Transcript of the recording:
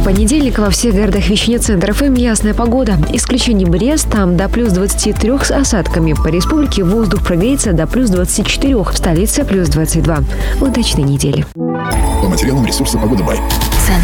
понедельник во всех городах вещания Центр ФМ ясная погода. Исключение Брест, там до плюс 23 с осадками. По республике воздух прогреется до плюс 24, в столице плюс 22. Удачной недели. По материалам ресурса «Погода Бай».